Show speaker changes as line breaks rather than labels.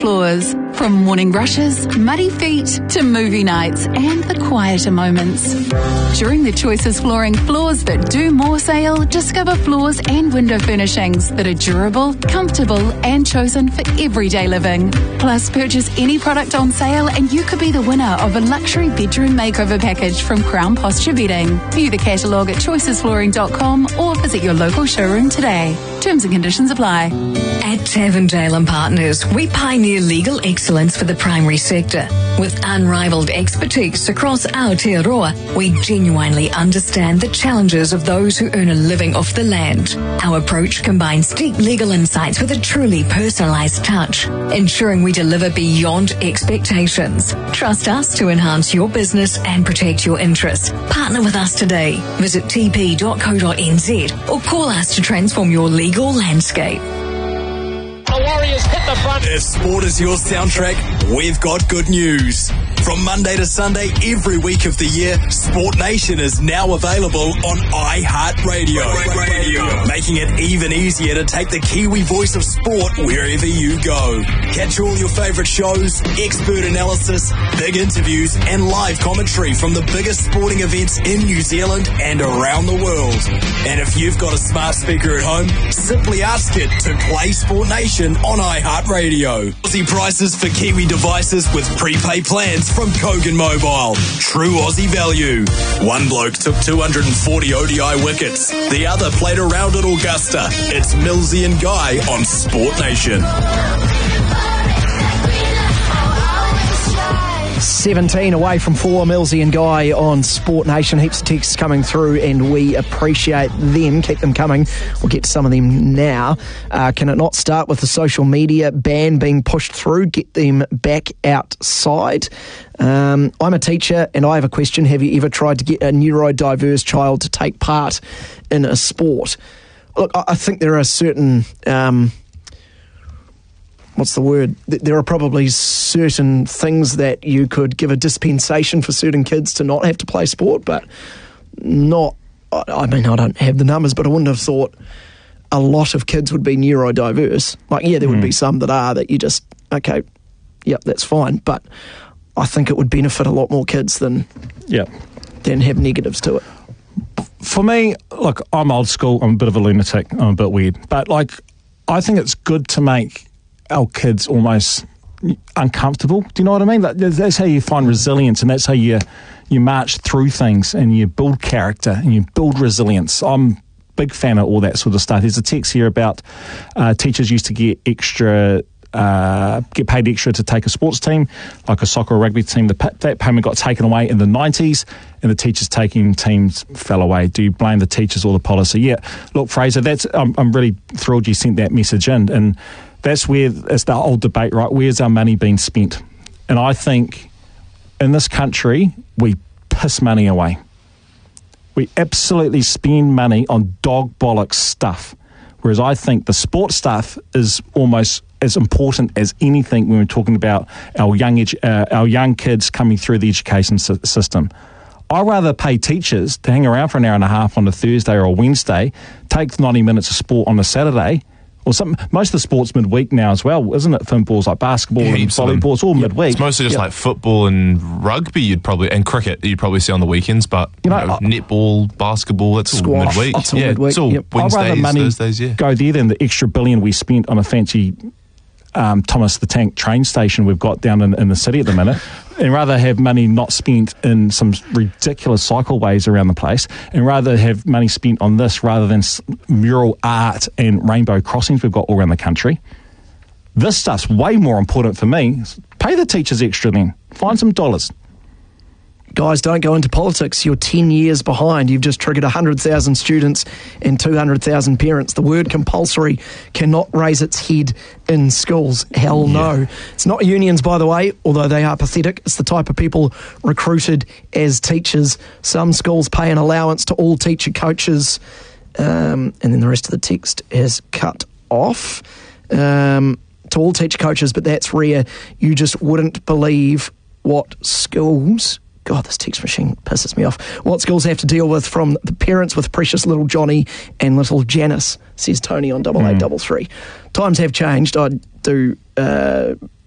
Floors. From morning rushes, muddy feet, to movie nights and the quieter moments. During the Choices Flooring Floors That Do More sale, discover floors and window furnishings that are durable, comfortable and chosen for everyday living. Plus, purchase any product on sale and you could be the winner of a luxury bedroom makeover package from Crown Posture Bedding. View the catalogue at choicesflooring.com or visit your local showroom today. Terms and conditions apply.
At Tavendale & Partners, we pioneer legal excellence for the primary sector. With unrivaled expertise across Aotearoa, we genuinely understand the challenges of those who earn a living off the land. Our approach combines deep legal insights with a truly personalised touch, ensuring we deliver beyond expectations. Trust us to enhance your business and protect your interests. Partner with us today. Visit tp.co.nz or call us to transform your legal landscape.
The Warriors hit the front.
If sport is your soundtrack, we've got good news. From Monday to Sunday, every week of the year, Sport Nation is now available on iHeartRadio, making it even easier to take the Kiwi voice of sport wherever you go. Catch all your favourite shows, expert analysis, big interviews, and live commentary from the biggest sporting events in New Zealand and around the world. And if you've got a smart speaker at home, simply ask it to play Sport Nation on iHeartRadio. Aussie prices for Kiwi devices with prepaid plans from Kogan Mobile. True Aussie value. One bloke took 240 ODI wickets. The other played around at Augusta. It's Millsy and Guy on Sport Nation.
17 away from 4, Millsy and Guy on Sport Nation. Heaps of texts coming through and we appreciate them. Keep them coming. We'll get to some of them now. Can it not start with the social media ban being pushed through? Get them back outside. I'm a teacher and I have a question. Have you ever tried to get a neurodiverse child to take part in a sport? Look, I think there are certain... what's the word? There are probably certain things that you could give a dispensation for certain kids to not have to play sport, but not... I mean, I don't have the numbers, but I wouldn't have thought a lot of kids would be neurodiverse. Like, yeah, there would be some that are that you just, okay, yep, that's fine. But I think it would benefit a lot more kids than have negatives to it.
For me, look, I'm old school. I'm a bit of a lunatic. I'm a bit weird. But, like, I think it's good to make our kids almost uncomfortable. Do you know what I mean? Like, that's how you find resilience, and that's how you march through things and you build character and you build resilience. I'm a big fan of all that sort of stuff. There's a text here about teachers used to get paid extra to take a sports team, like a soccer or rugby team. That payment got taken away in the 90s, and the teachers taking teams fell away. Do you blame the teachers or the policy? Yeah, look, Fraser, I'm really thrilled you sent that message in, and that's where it's the old debate, right? Where's our money being spent? And I think in this country, we piss money away. We absolutely spend money on dog bollocks stuff, whereas I think the sport stuff is almost as important as anything when we're talking about our young kids coming through the education system. I'd rather pay teachers to hang around for an hour and a half on a Thursday or a Wednesday, take 90 minutes of sport on a Saturday, or something. Most of the sport's midweek now as well, isn't it? Football's like basketball and volleyball, it's all midweek.
It's mostly just like football and rugby and cricket you'd probably see on the weekends, but netball, basketball, that's squash, all midweek.
It's all midweek.
It's all Wednesdays,
I'd rather money
Thursdays,
go there than the extra $1 billion we spent on a fancy Thomas the Tank train station we've got down in the city at the minute, and rather have money not spent in some ridiculous cycleways around the place, and rather have money spent on this rather than mural art and rainbow crossings we've got all around the country. This stuff's way more important for me. Pay the teachers extra then. Find some dollars.
Guys, don't go into politics. You're 10 years behind. You've just triggered 100,000 students and 200,000 parents. The word compulsory cannot raise its head in schools. Hell no. It's not unions, by the way, although they are pathetic. It's the type of people recruited as teachers. Some schools pay an allowance to all teacher coaches. And then the rest of the text is cut off. To all teacher coaches, but that's rare. You just wouldn't believe what schools... God, this text machine pisses me off. What schools have to deal with from the parents with precious little Johnny and little Janice, says Tony on 8833. Times have changed. I do